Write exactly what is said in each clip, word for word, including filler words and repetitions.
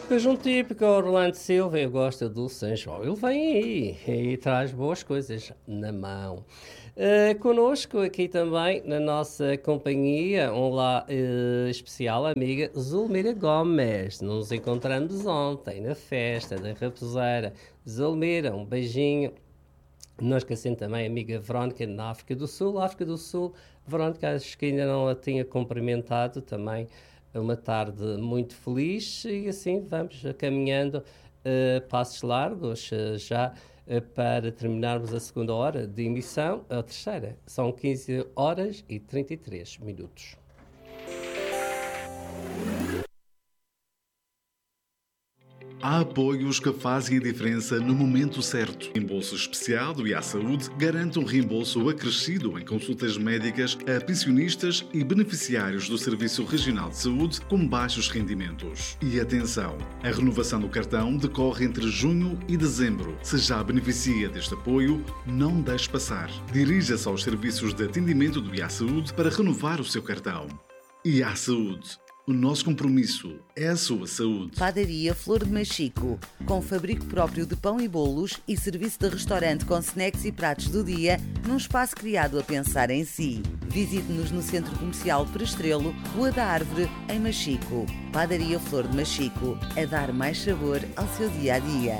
Pois um típico Orlando Silva, eu gosto do São João. Ele vem aí e traz boas coisas na mão. Uh, conosco aqui também, na nossa companhia, um lá uh, especial, a amiga Zulmira Gomes. Nos encontramos ontem na festa da Raposeira. Zulmira, um beijinho. Não esquecendo também a amiga Verónica na África do Sul. África do Sul, Verónica, acho que ainda não a tinha cumprimentado também. Uma tarde muito feliz e assim vamos caminhando uh, passos largos uh, já uh, para terminarmos a segunda hora de emissão, a terceira. São quinze horas e trinta e três minutos. Há apoios que fazem a diferença no momento certo. Reembolso especial do I A Saúde garante um reembolso acrescido em consultas médicas a pensionistas e beneficiários do Serviço Regional de Saúde com baixos rendimentos. E atenção, a renovação do cartão decorre entre junho e dezembro. Se já beneficia deste apoio, não deixe passar. Dirija-se aos serviços de atendimento do I A Saúde para renovar o seu cartão. I A Saúde. O nosso compromisso é a sua saúde. Padaria Flor de Machico, com fabrico próprio de pão e bolos e serviço de restaurante com snacks e pratos do dia, num espaço criado a pensar em si. Visite-nos no Centro Comercial Prestrelo, Rua da Árvore, em Machico. Padaria Flor de Machico, a dar mais sabor ao seu dia-a-dia.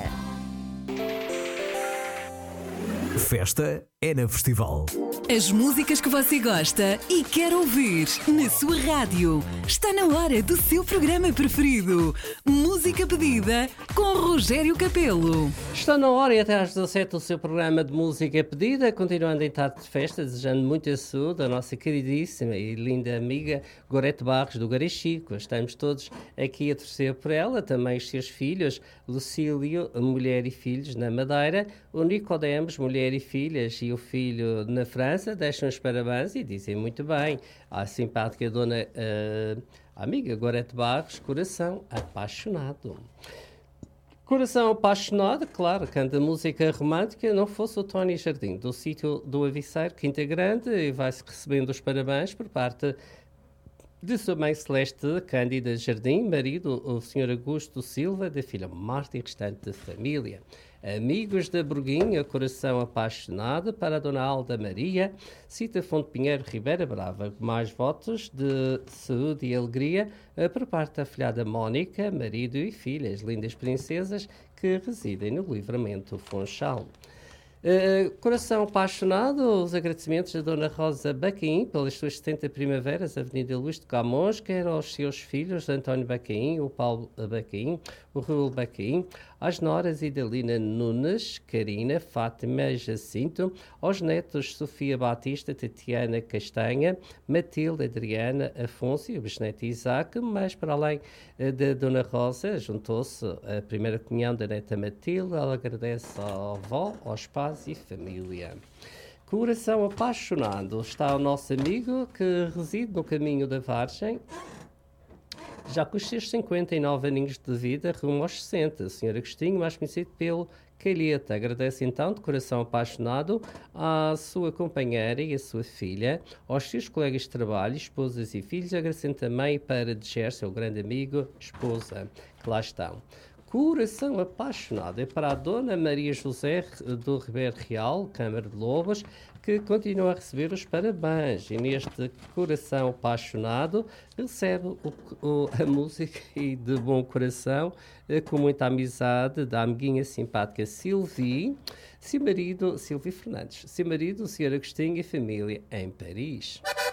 Festa é na Festival. As músicas que você gosta e quer ouvir na sua rádio. Está na hora do seu programa preferido. Música Pedida com Rogério Capelo. Está na hora e até às dezassete o seu programa de Música Pedida, continuando em tarde de festa, desejando muita saúde à nossa queridíssima e linda amiga Gorete Barros do Garichico. Estamos todos aqui a torcer por ela, também os seus filhos, Lucílio, mulher e filhos na Madeira, o Nicodemos, mulher e filhas, e o filho na França, deixam os parabéns e dizem muito bem à simpática dona uh, amiga Gorete Barros, coração apaixonado. Coração apaixonado, claro, canta música romântica, não fosse o Tony Jardim, do sítio do Aviceiro, Quinta Grande, e vai-se recebendo os parabéns por parte de sua mãe Celeste Cândida Jardim, marido, o senhor Augusto Silva, da filha Marta e restante família. Amigos da Burguinha, coração apaixonado, para a dona Alda Maria, Cita Fonte Pinheiro, Ribeira Brava. Mais votos de saúde e alegria por parte da afilhada Mónica, marido e filhas, lindas princesas que residem no Livramento Funchal. Uh, coração apaixonado, os agradecimentos da Dona Rosa Bacaim pelas suas setenta primaveras, Avenida Luís de Camões, quer aos seus filhos, António Bacaim, o Paulo Bacaim, o Raul Bacaim, às noras Idalina Nunes, Karina, Fátima Jacinto, aos netos Sofia Batista, Tatiana Castanha, Matilde, Adriana, Afonso e o bisneto Isaac, mas para além uh, da Dona Rosa, juntou-se a primeira comunhão da neta Matilde, ela agradece à avó, aos pais e família. Coração apaixonado está o nosso amigo que reside no caminho da Vargem, já com os seus cinquenta e nove aninhos de vida, rumo aos sessenta. O senhor Agostinho, mais conhecido pelo Calheta, agradece então de coração apaixonado à sua companheira e à sua filha, aos seus colegas de trabalho, esposas e filhos, agradecendo também para Diger, seu grande amigo, esposa, que lá estão. Coração apaixonado é para a Dona Maria José do Ribeiro Real, Câmara de Lobos, que continua a receber os parabéns. E neste coração apaixonado recebe o, o, a música e de bom coração, com muita amizade, da amiguinha simpática Sylvie, seu marido, Silvio Fernandes, seu marido, o senhor Agostinho e família em Paris.